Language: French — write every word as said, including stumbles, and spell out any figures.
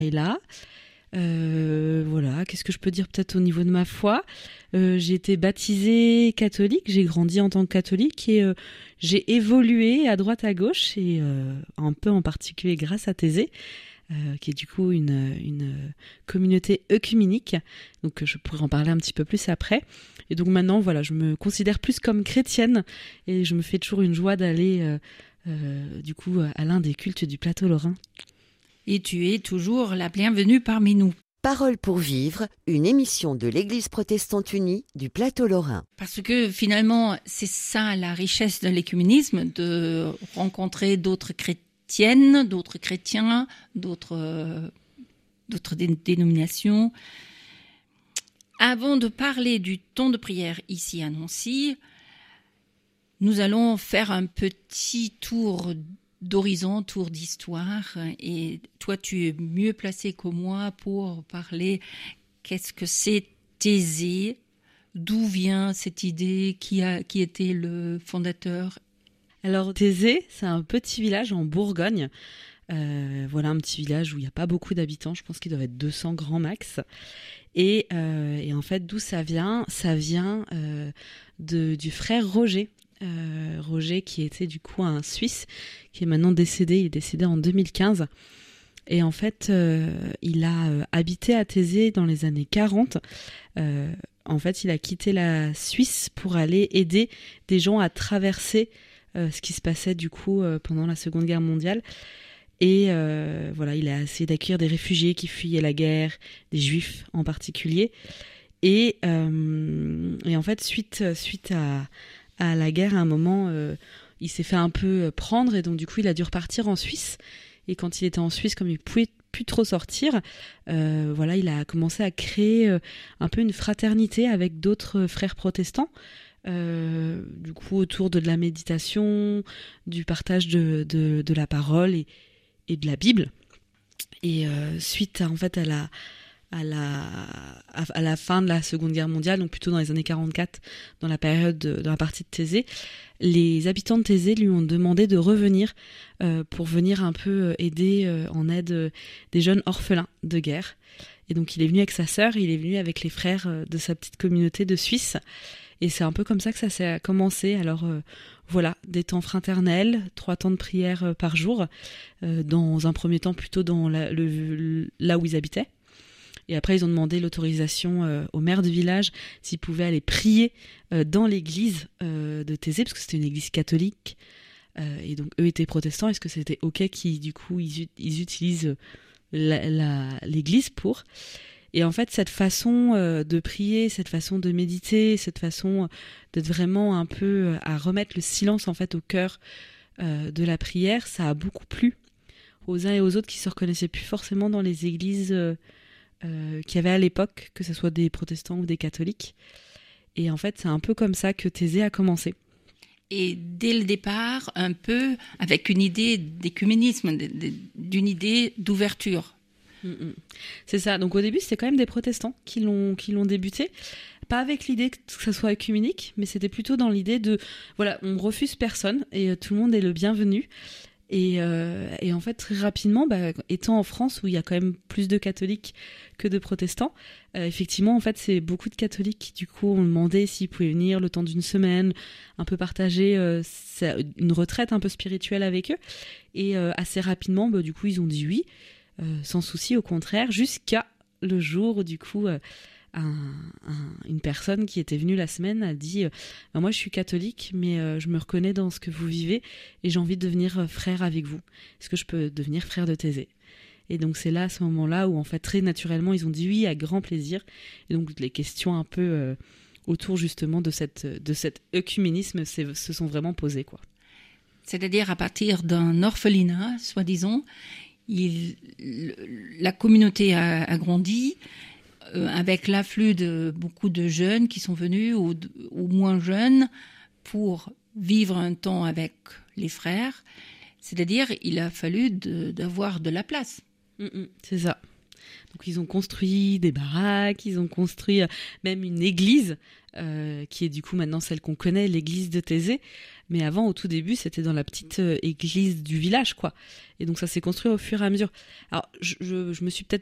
Et là, euh, voilà, qu'est-ce que je peux dire peut-être au niveau de ma foi ? euh, J'ai été baptisée catholique, j'ai grandi en tant que catholique et euh, j'ai évolué à droite à gauche et euh, un peu en particulier grâce à Thésée, euh, qui est du coup une, une communauté œcuménique, donc je pourrais en parler un petit peu plus après. Et donc maintenant, voilà, je me considère plus comme chrétienne et je me fais toujours une joie d'aller euh, euh, du coup à l'un des cultes du plateau lorrain. Et tu es toujours la bienvenue parmi nous. Parole pour vivre, une émission de l'Église protestante unie du plateau lorrain. Parce que finalement, c'est ça la richesse de l'écuménisme, de rencontrer d'autres chrétiennes, d'autres chrétiens, d'autres, euh, d'autres dé- dénominations. Avant de parler du temps de prière ici à Nancy, nous allons faire un petit tour d'horizon, tour d'histoire. Et toi, tu es mieux placé que moi pour parler qu'est-ce que c'est Thésée, d'où vient cette idée, qui, a, qui était le fondateur. Alors Thésée, c'est un petit village en Bourgogne. Euh, voilà un petit village où il n'y a pas beaucoup d'habitants, je pense qu'il doit être deux cents grand max. Et, euh, et en fait, d'où ça vient ? Ça vient euh, de, du frère Roger. Euh, Roger qui était du coup un Suisse, qui est maintenant décédé, il est décédé en deux mille quinze. Et en fait, euh, il a euh, habité à Thésée dans les années quarante. Euh, en fait, il a quitté la Suisse pour aller aider des gens à traverser euh, ce qui se passait du coup euh, pendant la Seconde Guerre mondiale. Et euh, voilà, il a essayé d'accueillir des réfugiés qui fuyaient la guerre, des juifs en particulier. Et, euh, et en fait, suite, suite à, à la guerre, à un moment, euh, il s'est fait un peu prendre et donc du coup, il a dû repartir en Suisse. Et quand il était en Suisse, comme il pouvait plus trop sortir, euh, voilà, il a commencé à créer euh, un peu une fraternité avec d'autres frères protestants. Euh, du coup, autour de, de la méditation, du partage de, de, de la parole et, et de la Bible. Et euh, suite à, en fait, à la à la à la fin de la Seconde Guerre mondiale, donc plutôt dans les années quarante-quatre, dans la période de, dans la partie de Thésée, les habitants de Thésée lui ont demandé de revenir euh, pour venir un peu aider euh, en aide euh, des jeunes orphelins de guerre. Et donc il est venu avec sa sœur, il est venu avec les frères euh, de sa petite communauté de Suisse. Et c'est un peu comme ça que ça s'est commencé. Alors euh, voilà, des temps fraternels, trois temps de prière euh, par jour, euh, dans un premier temps plutôt dans la, le, là où ils habitaient. Et après, ils ont demandé l'autorisation euh, au maire du village s'ils pouvaient aller prier euh, dans l'église euh, de Thésée, parce que c'était une église catholique. Euh, et donc, eux étaient protestants. Est-ce que c'était OK qu'ils, du coup, ils, ils utilisent la, la, l'église pour... Et en fait, cette façon euh, de prier, cette façon de méditer, cette façon d'être vraiment un peu à remettre le silence en fait au cœur euh, de la prière, ça a beaucoup plu aux uns et aux autres qui se reconnaissaient plus forcément dans les églises euh, euh, qu'il y avait à l'époque, que ce soit des protestants ou des catholiques. Et en fait, c'est un peu comme ça que Thésée a commencé. Et dès le départ, un peu avec une idée d'écuménisme, d'une idée d'ouverture. C'est ça. Donc au début, c'était quand même des protestants qui l'ont, qui l'ont débuté. Pas avec l'idée que ça soit œcuménique, mais c'était plutôt dans l'idée de, voilà, on refuse personne et euh, tout le monde est le bienvenu. Et, euh, et en fait, très rapidement, bah, étant en France où il y a quand même plus de catholiques que de protestants, euh, effectivement, en fait, c'est beaucoup de catholiques qui, du coup, ont demandé s'ils pouvaient venir le temps d'une semaine, un peu partager euh, une retraite un peu spirituelle avec eux. Et euh, assez rapidement, bah, du coup, ils ont dit oui. Euh, sans souci, au contraire, jusqu'à le jour où du coup euh, un, un, une personne qui était venue la semaine a dit euh, bah, moi je suis catholique mais euh, je me reconnais dans ce que vous vivez et j'ai envie de devenir euh, frère avec vous, est-ce que je peux devenir frère de Thésée? Et donc c'est là, à ce moment-là, où en fait très naturellement ils ont dit oui à grand plaisir. Et donc les questions un peu euh, autour justement de, cette, de cet œcuménisme se sont vraiment posées, quoi. C'est-à-dire à partir d'un orphelinat, soi-disant, Il, la communauté a, a grandi euh, avec l'afflux de beaucoup de jeunes qui sont venus ou, ou moins jeunes pour vivre un temps avec les frères. C'est-à-dire il a fallu de, d'avoir de la place. Mmh, c'est ça. Donc ils ont construit des baraques, ils ont construit euh, même une église, euh, qui est du coup maintenant celle qu'on connaît, l'église de Thésée. Mais avant, au tout début, c'était dans la petite euh, église du village, quoi. Et donc ça s'est construit au fur et à mesure. Alors je, je, je me suis peut-être